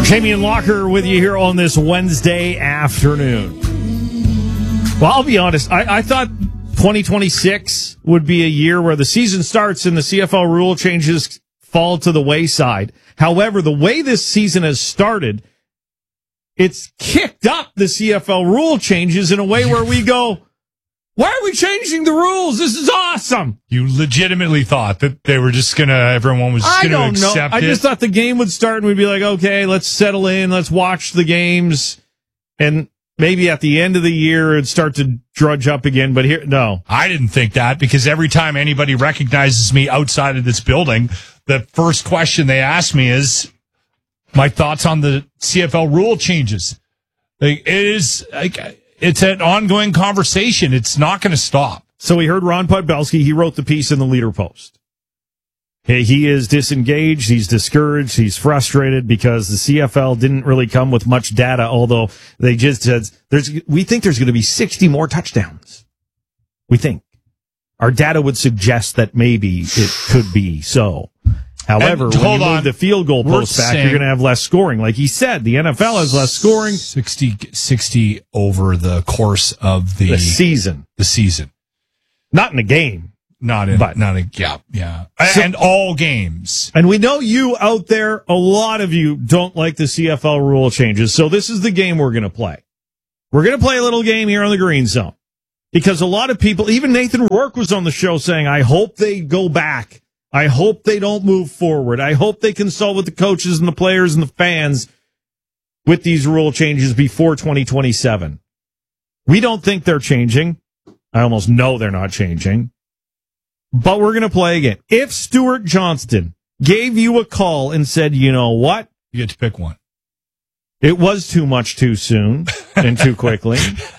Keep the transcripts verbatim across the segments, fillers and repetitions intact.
Jamie and Locker with you here on this Wednesday afternoon. Well, I'll be honest. I, I thought twenty twenty-six would be a year where the season starts and the C F L rule changes fall to the wayside. However, the way this season has started, it's kicked up the C F L rule changes in a way where we go, why are we changing the rules? This is awesome. You legitimately thought that they were just going to, everyone was just going to accept know. it? I just thought the game would start and we'd be like, okay, let's settle in. Let's watch the games. And maybe at the end of the year, it'd start to drudge up again. But here, no. I didn't think that, because every time anybody recognizes me outside of this building, the first question they ask me is my thoughts on the C F L rule changes. Like, it is like, it's an ongoing conversation. It's not going to stop. So we heard Ron Podbelski. He wrote the piece in the Leader Post. He, he is disengaged. He's discouraged. He's frustrated because the C F L didn't really come with much data, although they just said, there's, we think there's going to be sixty more touchdowns. We think. Our data would suggest that maybe it could be so. However, And, when hold you move on. the field goal We're post back, saying- you're going to have less scoring. Like he said, the N F L has less scoring. sixty, sixty over the course of the, The season. the season. Not in a game. Not in, But- not in, yeah, yeah. So- and all games. And we know you out there, a lot of you don't like the C F L rule changes. So this is the game we're going to play. We're going to play a little game here on the Green Zone. Because a lot of people, even Nathan Rourke was on the show saying, I hope they go back. I hope they don't move forward. I hope they consult with the coaches and the players and the fans with these rule changes before twenty twenty-seven. We don't think they're changing. I almost know they're not changing. But we're going to play again. If Stuart Johnston gave you a call and said, you know what? You get to pick one. It was too much too soon and too quickly.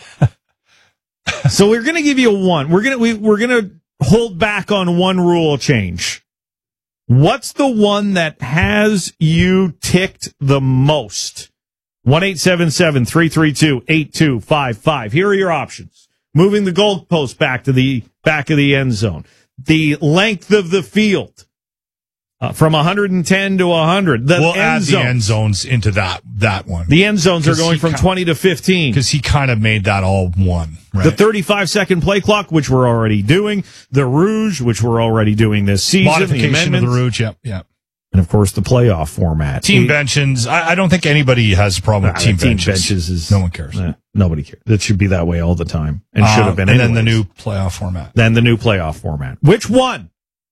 So we're going to give you a one. We're going to we, we're going to hold back on one rule change. What's the one that has you ticked the most? one eight seven seven, three three two, eight two five five. Here are your options. Moving the goalpost back to the back of the end zone. The length of the field. Uh, from one hundred ten to one hundred. The We'll end add zones. the end zones into that that one. The end zones are 'Cause going he from ca- twenty to fifteen. Because he kind of made that all one, right? The thirty-five second play clock, which we're already doing. The Rouge, which we're already doing this season. Modification of the Rouge, yep, yep. And, of course, the playoff format. Team It- benches. I, I don't think anybody has a problem Nah, with team, the team benches. benches is No one cares. eh, nobody cares. It should be that way all the time, and should Uh, have been. And then the anyways. new playoff format. then the new playoff format. Which one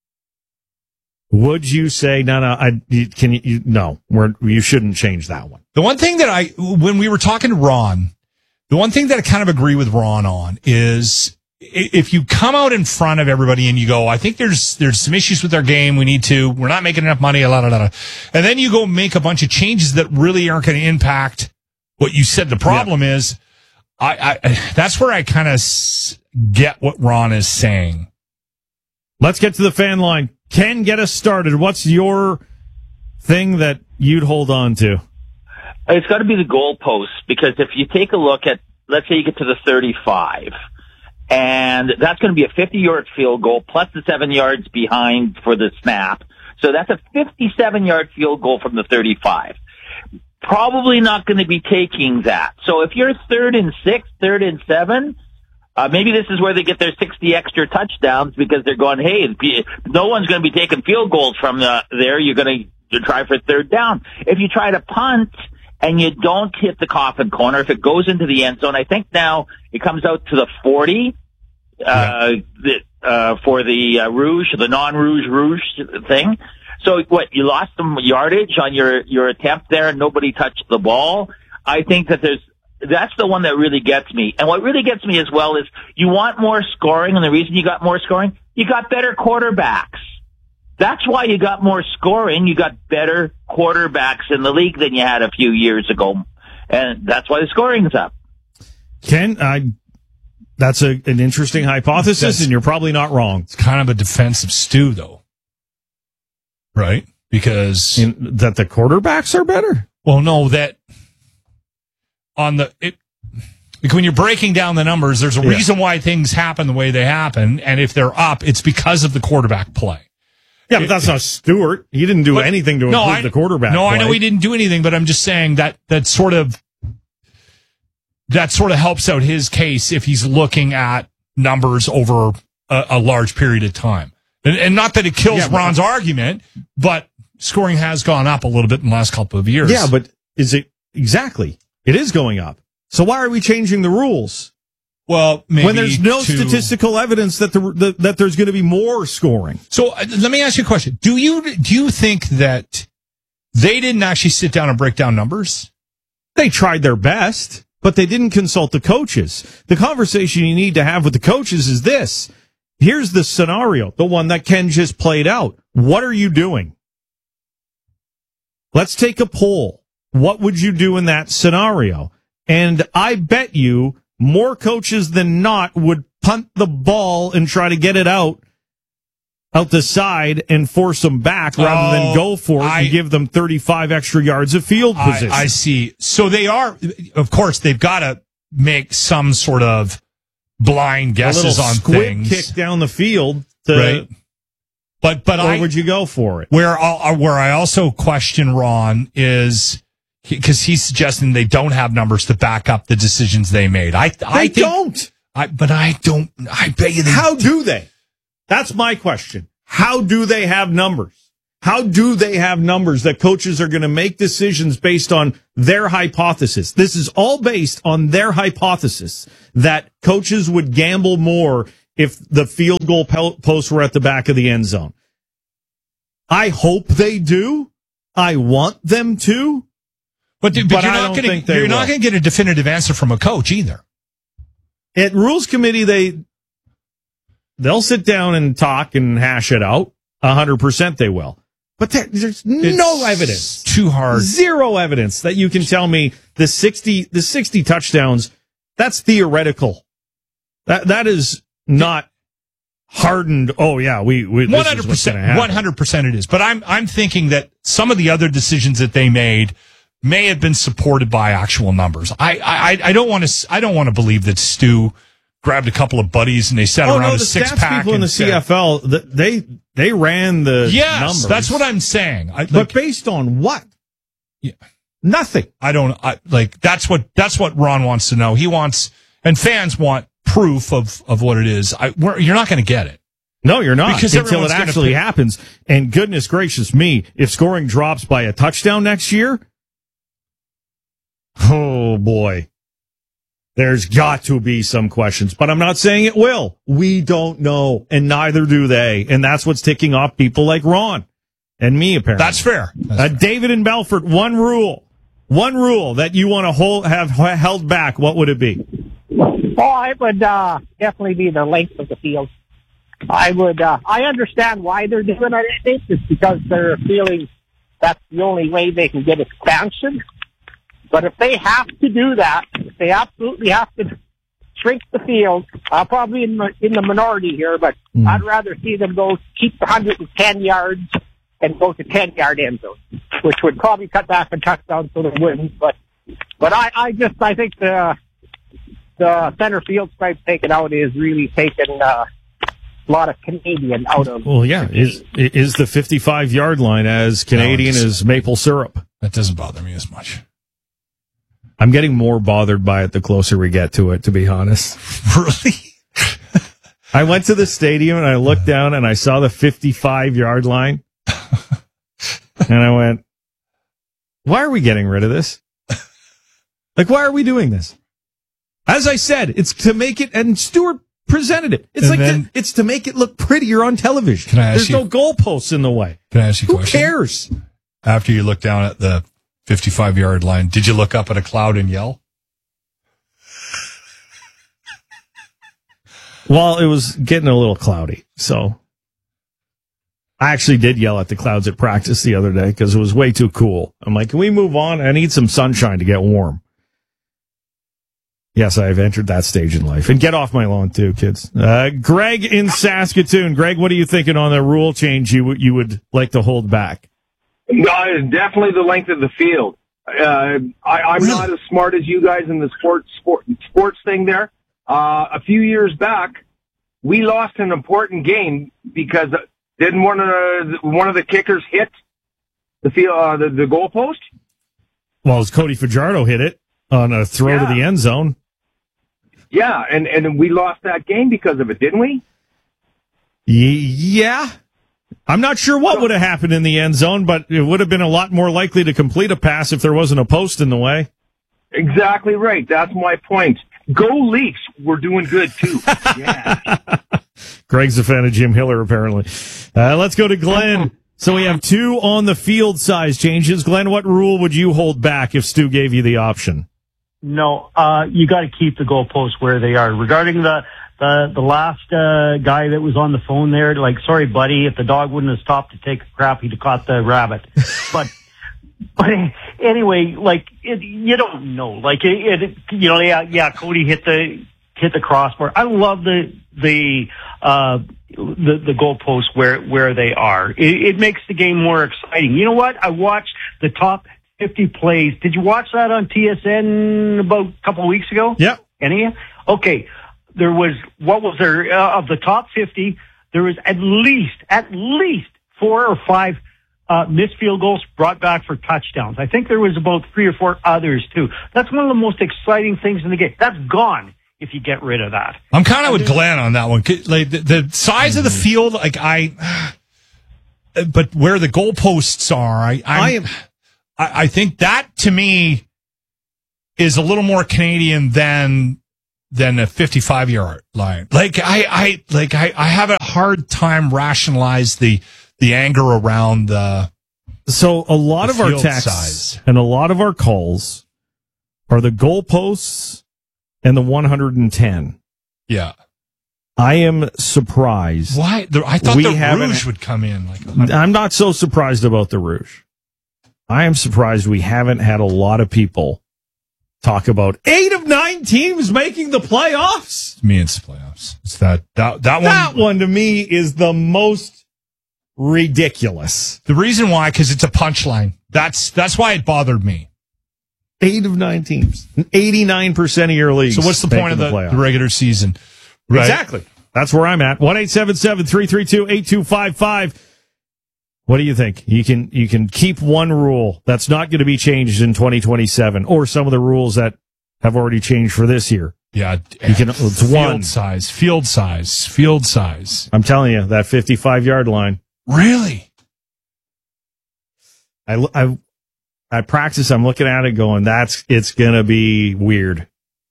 would you say? No, no. I you- can you, you no. We're, you shouldn't change that one. The one thing that I, when we were talking to Ron, the one thing that I kind of agree with Ron on is i- if you come out in front of everybody and you go, I think there's there's some issues with our game. We need to. We're not making enough money. La, la, la, la. And then you go make a bunch of changes that really aren't going to impact what you said the problem is. I, I that's where I kind of s- get what Ron is saying. Let's get to the fan line. Ken, get us started. What's your thing that you'd hold on to? It's got to be the goalposts, because if you take a look at, let's say you get to the thirty-five, and that's going to be a fifty-yard field goal plus the seven yards behind for the snap. So that's a fifty-seven-yard field goal from the thirty-five. Probably not going to be taking that. So if you're third and six, third and seven, uh, maybe this is where they get their sixty extra touchdowns, because they're going, hey, no one's going to be taking field goals from the, there. You're going to try for third down. If you try to punt and you don't hit the coffin corner, if it goes into the end zone, I think now it comes out to the forty, uh, the, uh, for the uh, Rouge, the non-Rouge Rouge thing. So what, you lost some yardage on your, your attempt there and nobody touched the ball. I think that there's, that's the one that really gets me. And what really gets me as well is you want more scoring, and the reason you got more scoring, you got better quarterbacks. That's why you got more scoring. You got better quarterbacks in the league than you had a few years ago. And that's why the scoring's up. Ken, I, that's a, an interesting hypothesis, That's- and you're probably not wrong. It's kind of a defensive stew, though. Right? Because In, that the quarterbacks are better? well, no, that on the it, like when you're breaking down the numbers, there's a Yeah. reason why things happen the way they happen, and if they're up, it's because of the quarterback play. Yeah, but that's not Stewart. He didn't do but, anything to no, improve I, the quarterback No, play. I know he didn't do anything, but I'm just saying that that sort of that sort of helps out his case if he's looking at numbers over a, a large period of time. And, and not that it kills yeah, but, Ron's argument, but scoring has gone up a little bit in the last couple of years. Yeah, but is it exactly? It is going up. So why are we changing the rules? Well, maybe when there's no to, statistical evidence that the, the that there's going to be more scoring. So uh, let me ask you a question: Do you do you think that they didn't actually sit down and break down numbers? They tried their best, but they didn't consult the coaches. The conversation you need to have with the coaches is this: here's the scenario, the one that Ken just played out. What are you doing? Let's take a poll. What would you do in that scenario? And I bet you more coaches than not would punt the ball and try to get it out, out the side and force them back rather oh, than go for it I, and give them thirty-five extra yards of field position. I, I see. So they are, of course, they've got to make some sort of blind guesses a little on squib things. Kick down the field, to, right? But but or I, would you go for it? Where I'll, where I also question Ron is because he's suggesting they don't have numbers to back up the decisions they made. I They I think, don't. I, but I don't. I bet you. They, How do they? That's my question. How do they have numbers? How do they have numbers that coaches are going to make decisions based on their hypothesis? This is all based on their hypothesis that coaches would gamble more if the field goal posts were at the back of the end zone. I hope they do. I want them to. But, but, but you're I not don't going think to they you're will. not going to get a definitive answer from a coach either. At Rules Committee, they they'll sit down and talk and hash it out. A hundred percent, they will. But there, there's no It's evidence. Too hard. Zero evidence that you can tell me the sixty the sixty touchdowns. That's theoretical. That that is not hardened. Oh yeah, we we One hundred percent. One hundred percent, it is. But I'm I'm thinking that some of the other decisions that they made may have been supported by actual numbers. I I I don't want to I don't want to believe that Stu grabbed a couple of buddies and they sat oh, around no, a the six stats pack. people in the said, C F L, they they ran the yes, numbers. that's what I'm saying. I, like, but based on what? Yeah. Nothing. I don't I, like. That's what that's what Ron wants to know. He wants and fans want proof of of what it is. I we're, you're not going to get it. No, you're not because until it actually pick. happens. And goodness gracious me, if scoring drops by a touchdown next year, oh boy. There's got to be some questions, but I'm not saying it will. We don't know, and neither do they. And that's what's ticking off people like Ron and me, apparently. That's fair. That's uh, fair. David in Belfort, one rule. One rule that you want to hold, have held back, what would it be? Oh, it would uh, definitely be the length of the field. I would. Uh, I understand why they're doing it. I think it's because they're feeling that's the only way they can get expansion. But if they have to do that, if they absolutely have to shrink the field, I'll probably in the, in the minority here, but mm. I'd rather see them go keep the one hundred ten yards and go to ten-yard end zone, which would probably cut back a touchdown so they wouldn't. But but I, I just I think the the center field stripe taken out is really taking uh, a lot of Canadian out of. Well, yeah, is is the fifty-five-yard line as Canadian no, as maple syrup? That doesn't bother me as much. I'm getting more bothered by it the closer we get to it, to be honest. Really? I went to the stadium and I looked down and I saw the fifty-five-yard line. And I went, why are we getting rid of this? Like, why are we doing this? As I said, it's to make it, and Stewart presented it. It's and like, then, to, it's to make it look prettier on television. Can I ask There's you, no goalposts in the way. Can I ask you a Who question? Who cares? After you look down at the fifty-five-yard line, did you look up at a cloud and yell? Well, it was getting a little cloudy, so I actually did yell at the clouds at practice the other day because it was way too cool. I'm like, can we move on? I need some sunshine to get warm. Yes, I've entered that stage in life. And get off my lawn, too, kids. Uh, Greg in Saskatoon. Greg, what are you thinking on the rule change you, you would like to hold back? Uh, definitely the length of the field. Uh, I, I'm really? not as smart as you guys in the sports sport, sports thing there. Uh, a few years back, we lost an important game because Didn't one of the, one of the kickers hit the field, uh, the, the goalpost? Well, as Cody Fajardo hit it on a throw Yeah. to the end zone. Yeah, and, and we lost that game because of it, didn't we? Yeah. I'm not sure what would have happened in the end zone, but it would have been a lot more likely to complete a pass if there wasn't a post in the way. Exactly right. That's my point. Go Leafs. We're doing good, too. Yeah. Greg's a fan of Jim Hiller, apparently. Uh, let's go to Glenn. So we have two on the field size changes. Glenn, what rule would you hold back if Stu gave you the option? No, uh, you got to keep the goalposts where they are. Regarding the the, the last uh, guy that was on the phone there, like, sorry, buddy, if the dog wouldn't have stopped to take a crap, he'd have caught the rabbit. But but anyway, like, it, you don't know. Like, it, it, you know, yeah, yeah, Cody hit the hit the crossbar. I love the the uh, the the goalposts where where they are. It, it makes the game more exciting. You know what? I watched the top fifty plays. Did you watch that on T S N about a couple of weeks ago? Yep. Any? Okay. There was, what was there, uh, of the top fifty, there was at least, at least four or five uh, missed field goals brought back for touchdowns. I think there was about three or four others too. That's one of the most exciting things in the game. That's gone if you get rid of that. I'm kind of with Glenn on that one. Like the, the size of the field, like I, but where the goalposts are, I, I'm, I am. I, I think that to me is a little more Canadian than than a fifty-five yard line. Like I, I like I, I have a hard time rationalize the the anger around the. So a lot The of our field texts size. and a lot of our calls are the goalposts and the one hundred ten. Yeah. I am surprised. Why? The, I thought We the haven't- Rouge would come in. Like I'm not so surprised about the Rouge. I am surprised we haven't had a lot of people talk about eight of nine teams making the playoffs. me, it's the playoffs. It's that that that one. That one to me is the most ridiculous. The reason why, because it's a punchline. That's that's why it bothered me. Eight of nine teams, eighty-nine percent of your leagues. So what's the point of the, playoffs. the regular season? Right? Exactly. That's where I'm at. one eight seven seven, three three two, eight two five five. What do you think? You can you can keep one rule that's not going to be changed in twenty twenty-seven, or some of the rules that have already changed for this year. Yeah, You can- it's field one. size, field size, field size. I'm telling you, that fifty-five yard line. Really? I I I practice. I'm looking at it, going, "That's it's going to be weird."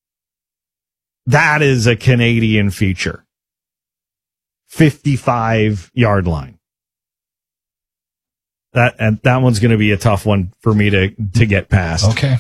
That is a Canadian feature. fifty-five yard line. That and that one's going to be a tough one for me to to get past. Okay.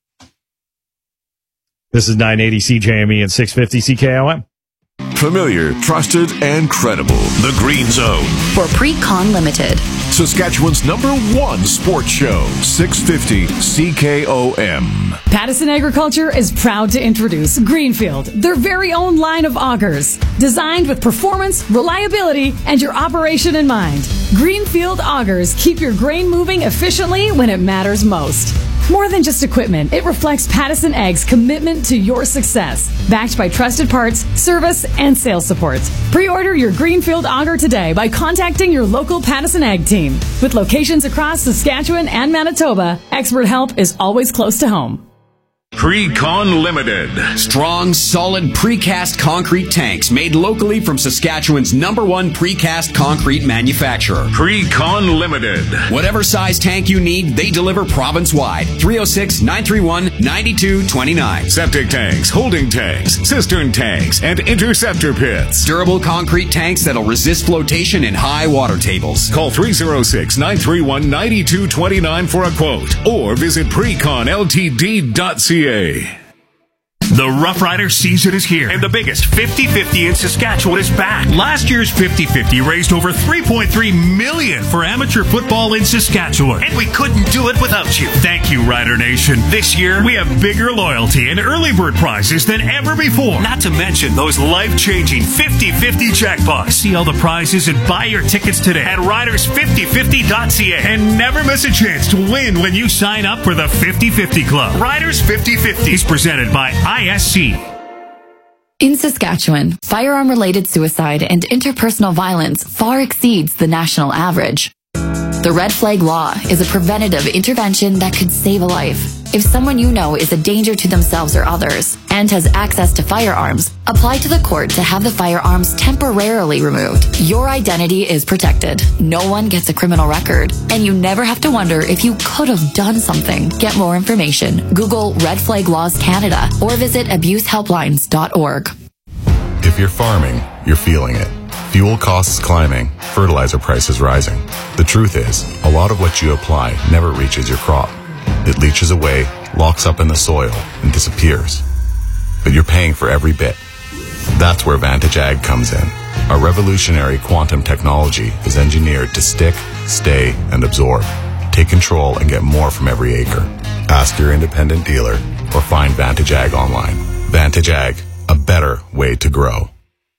This is nine eighty C J M E and six fifty C K O M. Familiar, trusted, and credible. The Green Zone. For Pre-Con Limited. Saskatchewan's number one sports show. six fifty C K O M. Pattison Agriculture is proud to introduce Greenfield, their very own line of augers, designed with performance, reliability, and your operation in mind. Greenfield augers keep your grain moving efficiently when it matters most. More than just equipment, it reflects Pattison Ag's commitment to your success, backed by trusted parts, service, and sales support. Pre-order your Greenfield auger today by contacting your local Pattison Ag team. With locations across Saskatchewan and Manitoba, expert help is always close to home. Pre-Con Limited. Strong, solid precast concrete tanks made locally from Saskatchewan's number one precast concrete manufacturer. Pre-Con Limited. Whatever size tank you need, they deliver province-wide. three oh six, nine three one, nine two two nine. Septic tanks, holding tanks, cistern tanks, and interceptor pits. Durable concrete tanks that'll resist flotation in high water tables. Call three oh six, nine three one, nine two two nine for a quote or visit precon l t d dot c a. The Rough Rider season is here, and the biggest fifty fifty in Saskatchewan is back. Last year's fifty fifty raised over three point three million dollars for amateur football in Saskatchewan, and we couldn't do it without you. Thank you, Rider Nation. This year, we have bigger loyalty and early bird prizes than ever before, not to mention those life-changing fifty fifty jackpots. See all the prizes and buy your tickets today at riders fifty fifty dot c a, and never miss a chance to win when you sign up for the fifty fifty Club. Riders fifty fifty is presented by I S C. In Saskatchewan, firearm-related suicide and interpersonal violence far exceeds the national average. The Red Flag Law is a preventative intervention that could save a life. If someone you know is a danger to themselves or others and has access to firearms, apply to the court to have the firearms temporarily removed. Your identity is protected. No one gets a criminal record, and you never have to wonder if you could have done something. Get more information. Google Red Flag Laws Canada or visit abuse helplines dot org. If you're farming, you're feeling it. Fuel costs climbing, fertilizer prices rising. The truth is, a lot of what you apply never reaches your crop. It leaches away, locks up in the soil, and disappears. But you're paying for every bit. That's where Vantage Ag comes in. Our revolutionary quantum technology is engineered to stick, stay, and absorb. Take control and get more from every acre. Ask your independent dealer or find Vantage Ag online. Vantage Ag, a better way to grow.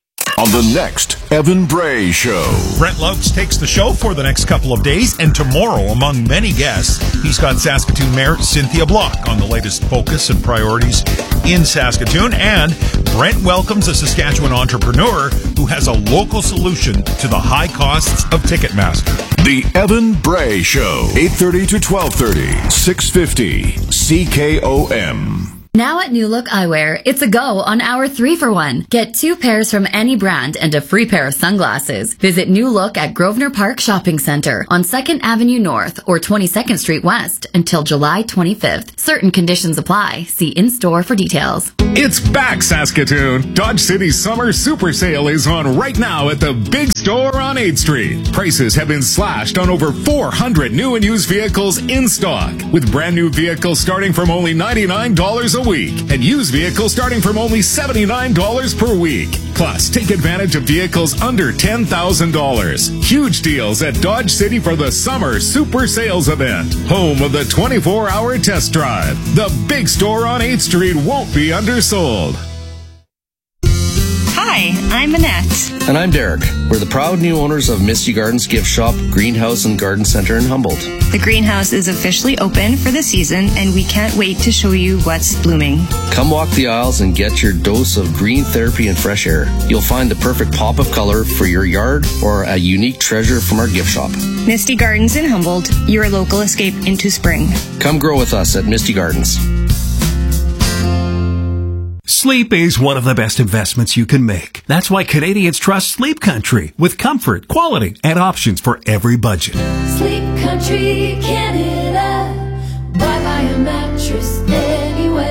On the next Evan Bray Show. Brent Laux takes the show for the next couple of days, and tomorrow, among many guests, he's got Saskatoon Mayor Cynthia Block on the latest focus and priorities in Saskatoon. And Brent welcomes a Saskatchewan entrepreneur who has a local solution to the high costs of Ticketmaster. The Evan Bray Show, eight thirty to twelve thirty, six fifty C K O M. Now at New Look Eyewear, it's a go on our three for one. Get two pairs from any brand and a free pair of sunglasses. Visit New Look at Grosvenor Park Shopping Centre on second Avenue North or twenty-second Street West until July twenty-fifth. Certain conditions apply. See in-store for details. It's back, Saskatoon. Dodge City's summer super sale is on right now at the big store on eighth Street. Prices have been slashed on over four hundred new and used vehicles in stock, with brand new vehicles starting from only ninety-nine dollars a week and used vehicles starting from only seventy-nine dollars per week. Plus, take advantage of vehicles under ten thousand dollars. Huge deals at Dodge City for the summer super sales event. Home of the twenty-four hour test drive. The big store on eighth Street won't be undersold. Hi, I'm Annette. And I'm Derek. We're the proud new owners of Misty Gardens Gift Shop, Greenhouse and Garden Center in Humboldt. The greenhouse is officially open for the season, and we can't wait to show you what's blooming. Come walk the aisles and get your dose of green therapy and fresh air. You'll find the perfect pop of color for your yard or a unique treasure from our gift shop. Misty Gardens in Humboldt, your local escape into spring. Come grow with us at Misty Gardens. Sleep is one of the best investments you can make. That's why Canadians trust Sleep Country, with comfort, quality, and options for every budget. Sleep Country Canada. Why buy a mattress anywhere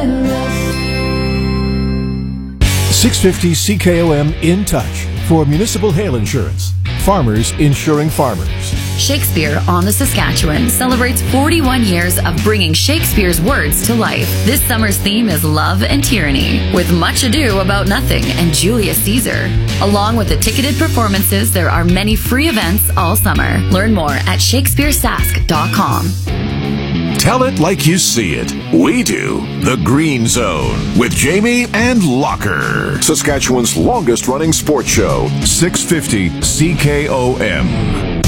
else? six fifty C K O M In Touch for Municipal Hail Insurance. Farmers insuring farmers. Shakespeare on the Saskatchewan celebrates forty-one years of bringing Shakespeare's words to life. This summer's theme is love and tyranny, with Much Ado About Nothing and Julius Caesar. Along with the ticketed performances, there are many free events all summer. Learn more at shakespeare sask dot com. Tell it like you see it. We do. The Green Zone with Jamie and Locker. Saskatchewan's longest running sports show. six fifty C K O M.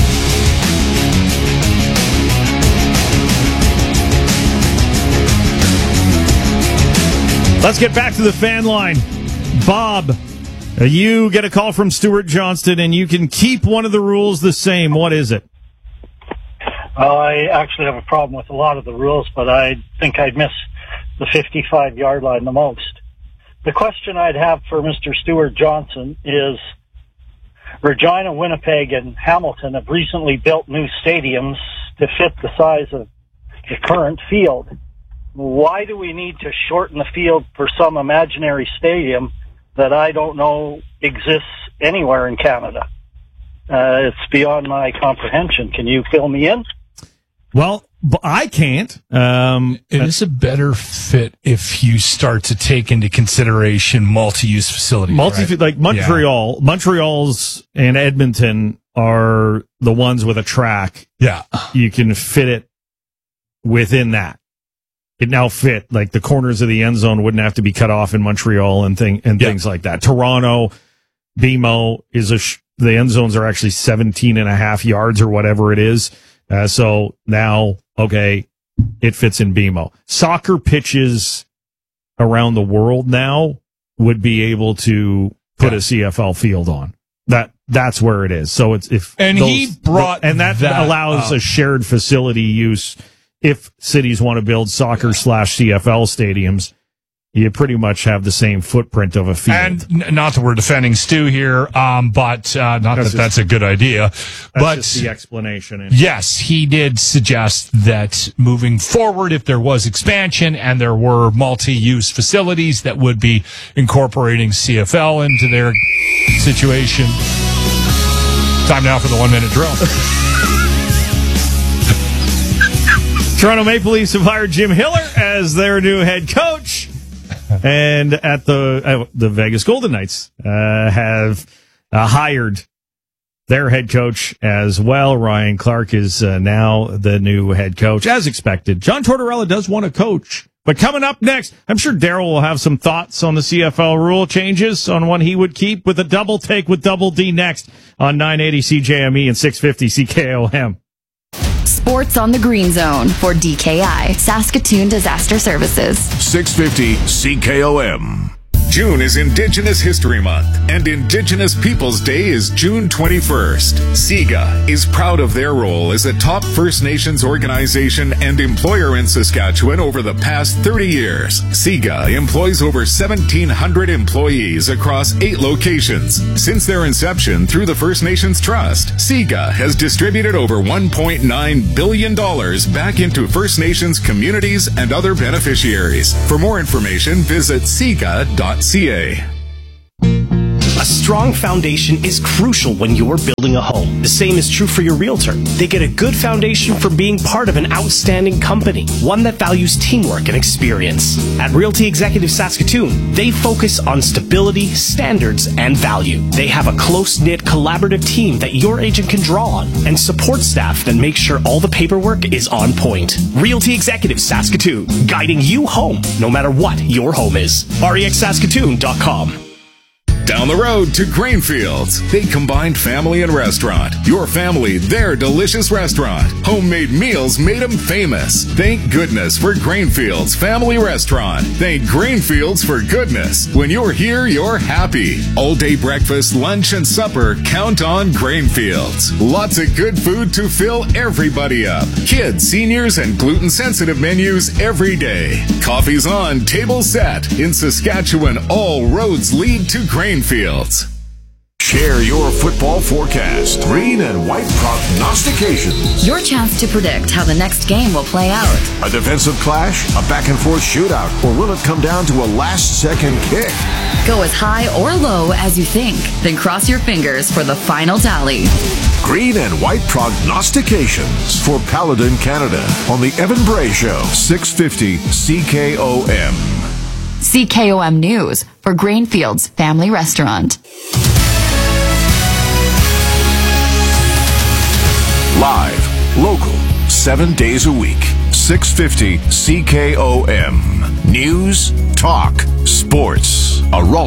Let's get back to the fan line. Bob, uh, you get a call from Stuart Johnston, and you can keep one of the rules the same. What is it? Uh, I actually have a problem with a lot of the rules, but I think I'd miss the fifty-five-yard line the most. The question I'd have for Mister Stuart Johnson is, Regina, Winnipeg, and Hamilton have recently built new stadiums to fit the size of the current field. Why do we need to shorten the field for some imaginary stadium that I don't know exists anywhere in Canada? Uh, it's beyond my comprehension. Can you fill me in? Well, I can't. Um, it is a better fit if you start to take into consideration multi-use facilities. Multi, right? like Montreal, yeah. Montreal's and Edmonton are the ones with a track. Yeah, you can fit it within that. It now fit, like the corners of the end zone wouldn't have to be cut off in Montreal and thing and yeah. things like that. Toronto, B M O is a sh- the end zones are actually seventeen and a half yards or whatever it is. Uh, so now, okay, it fits in B M O. Soccer pitches around the world now would be able to put Yeah. a C F L field on. That that's where it is. So it's if And those- he brought and that, that allows up. a shared facility use. If cities want to build soccer slash C F L stadiums, you pretty much have the same footprint of a field. And n- not that we're defending Stu here, um, but uh, not That's that that's a good idea. That's But just the explanation. yes, he did suggest that moving forward, if there was expansion and there were multi-use facilities that would be incorporating C F L into their situation. Time now for the one-minute drill. Toronto Maple Leafs have hired Jim Hiller as their new head coach. And at the uh, the Vegas Golden Knights uh, have uh, hired their head coach as well. Ryan Clark is uh, now the new head coach, as expected. John Tortorella does want to coach. But coming up next, I'm sure Daryl will have some thoughts on the C F L rule changes, on one he would keep, with a double take with Double D next on nine eighty C J M E and six fifty C K O M. Sports on the Green Zone for D K I, Saskatoon Disaster Services. six fifty C K O M. June is Indigenous History Month, and Indigenous Peoples Day is June twenty-first. SIGA is proud of their role as a top First Nations organization and employer in Saskatchewan over the past thirty years. SIGA employs over seventeen hundred employees across eight locations. Since their inception through the First Nations Trust, SIGA has distributed over one point nine billion dollars back into First Nations communities and other beneficiaries. For more information, visit siga dot c a. A strong foundation is crucial when you're building a home. The same is true for your realtor. They get a good foundation from being part of an outstanding company, one that values teamwork and experience. At Realty Executive Saskatoon, they focus on stability, standards, and value. They have a close-knit, collaborative team that your agent can draw on, and support staff that make sure all the paperwork is on point. Realty Executive Saskatoon, guiding you home, no matter what your home is. R E X Saskatoon dot com. Down the road to Grainfields. They combined family and restaurant. Your family, their delicious restaurant. Homemade meals made them famous. Thank goodness for Grainfields Family Restaurant. Thank Grainfields for goodness. When you're here, you're happy. All day breakfast, lunch, and supper, count on Grainfields. Lots of good food to fill everybody up. Kids, seniors, and gluten-sensitive menus every day. Coffee's on, table set. In Saskatchewan, all roads lead to Grainfields. Fields. Share your football forecast. Green and white prognostications. Your chance to predict how the next game will play out. A defensive clash, a back and forth shootout, or will it come down to a last second kick? Go as high or low as you think, then cross your fingers for the final tally. Green and white prognostications for Paladin Canada on the Evan Bray Show, six fifty C K O M. C K O M News for Grainfields Family Restaurant. Live, local, seven days a week. six fifty C K O M. News, talk, sports. A Raleigh